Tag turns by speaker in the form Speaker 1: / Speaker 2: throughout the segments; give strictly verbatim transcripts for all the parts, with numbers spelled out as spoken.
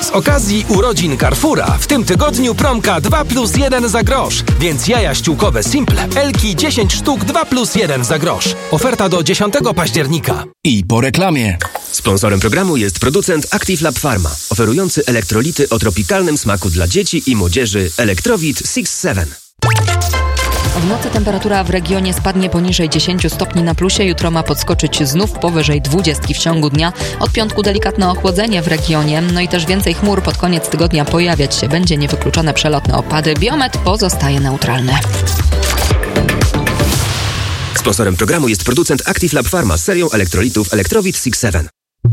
Speaker 1: Z okazji urodzin Carrefoura w tym tygodniu promka dwa plus jeden za grosz, więc jaja ściółkowe Simple Elki dziesięć sztuk dwa plus jeden za grosz. Oferta do dziesiątego października.
Speaker 2: I po reklamie.
Speaker 3: Sponsorem programu jest producent Active Lab Pharma, oferujący elektrolity o tropikalnym smaku dla dzieci i młodzieży Electrowit six seven.
Speaker 4: W nocy temperatura w regionie spadnie poniżej dziesięć stopni na plusie. Jutro ma podskoczyć znów powyżej dwudziestu w ciągu dnia. Od piątku delikatne ochłodzenie w regionie, no i też więcej chmur pod koniec tygodnia pojawiać się będzie. Niewykluczone przelotne opady. Biometr pozostaje neutralny.
Speaker 3: Sponsorem programu jest producent Active Lab Pharma z serią elektrolitów Electrowit six seven.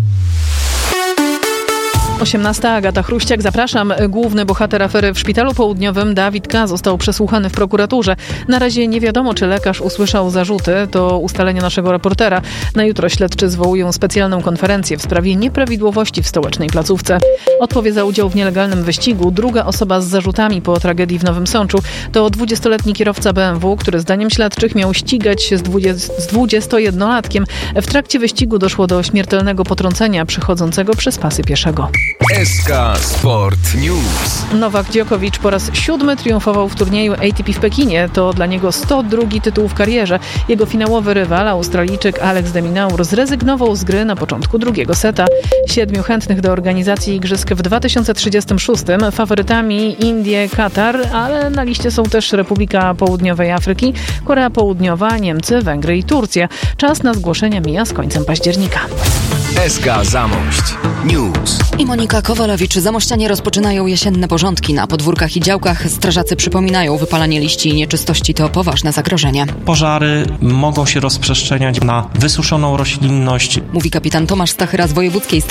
Speaker 5: osiemnasta. Agata Chruściak, zapraszam. Główny bohater afery w Szpitalu Południowym, Dawid K., został przesłuchany w prokuraturze. Na razie nie wiadomo, czy lekarz usłyszał zarzuty. To ustalenie naszego reportera. Na jutro śledczy zwołują specjalną konferencję w sprawie nieprawidłowości w stołecznej placówce. Odpowie za udział w nielegalnym wyścigu druga osoba z zarzutami po tragedii w Nowym Sączu. To dwudziestoletni kierowca B M W, który zdaniem śledczych miał ścigać się z dwudziestojednolatkiem. W trakcie wyścigu doszło do śmiertelnego potrącenia przechodzącego przez pasy pieszego.
Speaker 2: S K Sport News.
Speaker 5: Nowak Djokovic po raz siódmy triumfował w turnieju A T P w Pekinie. To dla niego sto drugi tytuł w karierze. Jego finałowy rywal, Australijczyk Alex de Minaur, zrezygnował z gry na początku drugiego seta. Siedmiu chętnych do organizacji igrzysk w dwa tysiące trzydziestym szóstym. Faworytami Indie, Katar, ale na liście są też Republika Południowej Afryki, Korea Południowa, Niemcy, Węgry i Turcja. Czas na zgłoszenia mija z końcem października.
Speaker 2: S K Zamość News.
Speaker 4: I Monika Kowalewicz. Zamościanie rozpoczynają jesienne porządki na podwórkach i działkach. Strażacy przypominają, wypalanie liści i nieczystości to poważne zagrożenie.
Speaker 6: Pożary mogą się rozprzestrzeniać na wysuszoną roślinność.
Speaker 4: Mówi kapitan Tomasz Stachyra z Wojewódzkiej Straży